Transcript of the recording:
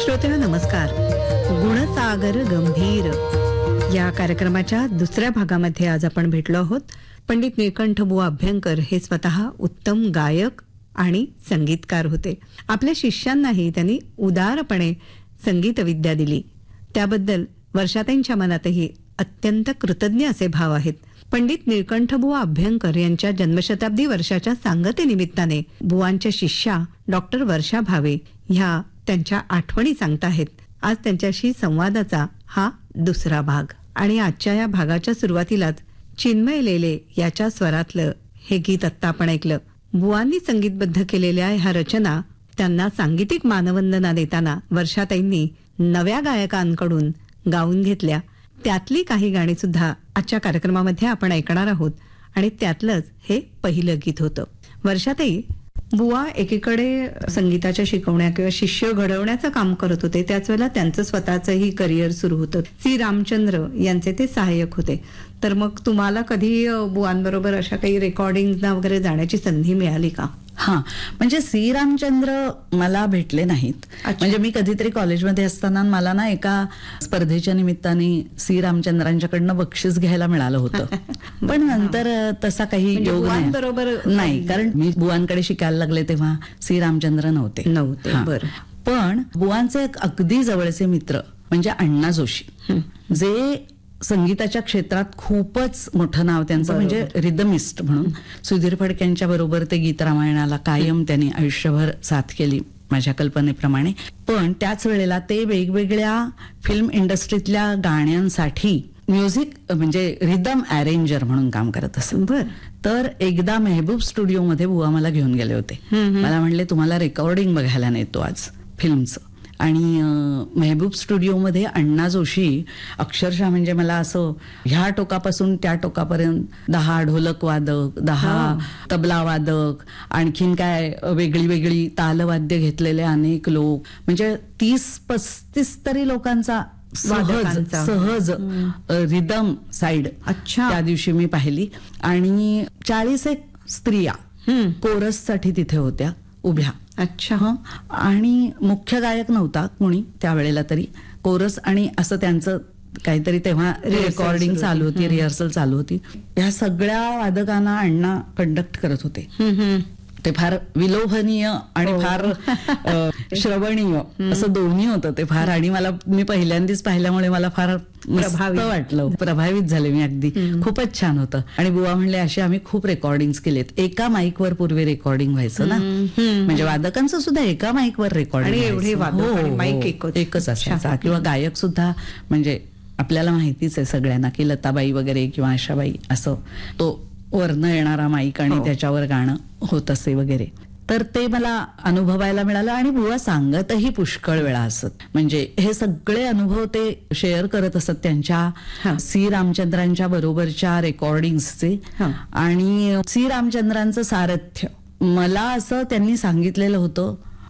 श्रोतेहो नमस्कार. गुणसागर गंभीर या कार्यक्रमाच्या दुसऱ्या भागामध्ये आज आपण भेटलो आहोत. पंडित निळकंठ बुवा अभ्यंकर हे स्वतः उत्तम गायक आणि संगीतकार होते. आपल्या शिष्यांनाही त्यांनी उदारपणे संगीत विद्या दिली. त्याबद्दल वर्षाताईंच्या मनातही अत्यंत कृतज्ञ असे भाव आहेत. पंडित निळकंठ बुवा अभ्यंकर यांच्या जन्मशताब्दी वर्षाच्या सांगतेनिमित्ताने बुवांच्या शिष्या डॉक्टर वर्षा भावे ह्या त्यांच्या आठवणी सांगताहेत. आज त्यांच्याशी संवादाचा हा दुसरा भाग. आणि आजच्या या भागाच्या सुरुवातीलाच चिन्मय लेले याच्या स्वरातलं हे गीत आत्ता आपण ऐकलं. बुवांनी संगीतबद्ध केलेल्या ह्या रचना त्यांना सांगीतिक मानवंदना देताना वर्षाताईंनी नव्या गायकांकडून गाऊन घेतल्या. त्यातली काही गाणी सुद्धा आजच्या कार्यक्रमामध्ये आपण ऐकणार आहोत आणि त्यातलंच हे पहिलं गीत होतं. वर्षाताई, बुवा एकीकडे संगीताच्या शिकवण्या किंवा शिष्य घडवण्याचं काम करत होते, त्याच वेळेला त्यांचं स्वतःचंही करिअर सुरू होतं. सी रामचंद्र यांचे ते सहाय्यक होते. तर मग तुम्हाला कधी बुवांबरोबर अशा काही रेकॉर्डिंगना वगैरे जाण्याची संधी मिळाली का? हा, म्हणजे सी रामचंद्र मला भेटले नाहीत. म्हणजे मी कधीतरी कॉलेजमध्ये असताना मला ना एका स्पर्धेच्या निमित्ताने सी रामचंद्रांच्याकडनं बक्षीस घ्यायला मिळालं होतं. पण नंतर तसा काही योग नाही, कारण मी बुवांकडे शिकायला लागले तेव्हा सी रामचंद्र नव्हते. बरं. पण बुवांचे एक अगदी जवळचे मित्र म्हणजे अण्णा जोशी, जे संगीताच्या क्षेत्रात खूपच मोठं नाव त्यांचं, म्हणजे रिदमिस्ट म्हणून. सुधीर फडक्यांच्या बरोबर ते गीत रामायणाला कायम त्यांनी आयुष्यभर साथ केली माझ्या कल्पनेप्रमाणे. पण त्याच वेळेला ते वेगवेगळ्या फिल्म इंडस्ट्रीतल्या गाण्यांसाठी म्युझिक म्हणजे रिदम अरेंजर म्हणून काम करत असत. तर एकदा मेहबूब स्टुडिओमध्ये बुवा मला घेऊन गेले होते. मला म्हणले, तुम्हाला रेकॉर्डिंग बघायला नेतो आज फिल्मचं. आणि मेहबूब स्टुडिओमध्ये अण्णा जोशी अक्षरशः म्हणजे मला असं ह्या टोकापासून त्या टोकापर्यंत 10 ढोलक वादक, 10 तबला वादक, आणखीन काय वेगळी वेगळी तालवाद्य घेतलेले अनेक लोक, म्हणजे 30-35 तरी लोकांचा सहज रिदम साइड त्या दिवशी मी पाहिली. आणि 40 स्त्रिया कोरससाठी तिथे होत्या उभ्या. अच्छा. आणि मुख्य गायक नव्हता कोणी त्यावेळेला, तरी कोरस आणि असं त्यांचं काहीतरी तेव्हा रेकॉर्डिंग चालू होती, रिहर्सल चालू होती. ह्या सगळ्या वादकांना अण्णा कंडक्ट करत होते. ते फार विलोभनीय आणि फार श्रवणीय असं दोन्ही होतं ते फार. आणि मी पहिल्यांदाच पाहिल्यामुळे मला फार मस्त वाटलं, प्रभावित झाले मी अगदी. खूपच छान होतं. आणि बुवा म्हणले, असे आम्ही खूप रेकॉर्डिंग केलेत. एका माईकवर पूर्वी रेकॉर्डिंग व्हायचं ना, म्हणजे वादकांचं सुद्धा एका माईकवर रेकॉर्डिंग, एकच असायचा. किंवा गायक सुद्धा, म्हणजे आपल्याला माहितीच आहे सगळ्यांना की लताबाई वगैरे किंवा आशाबाई असं तो वरनं येणारा माईक आणि त्याच्यावर गाणं होत असे वगैरे. तर ते मला अनुभवायला मिळालं. आणि बुवा सांगतही पुष्कळ वेळा असत. म्हणजे हे सगळे अनुभव ते शेअर करत असत त्यांच्या सी रामचंद्रांच्या बरोबरच्या रेकॉर्डिंग्सचे. आणि सी रामचंद्रांचं सारथ्य मला असं त्यांनी सांगितलेलं होतं